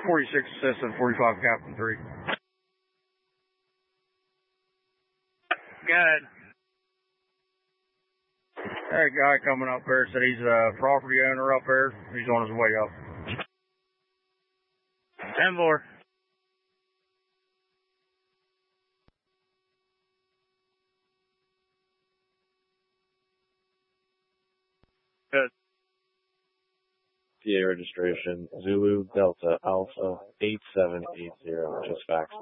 46 Cessna 45 Captain 3. Good. That guy coming up there said he's a property owner up there. He's on his way up. 10-4. Good. PA registration, Zulu Delta Alpha 8780, just fax.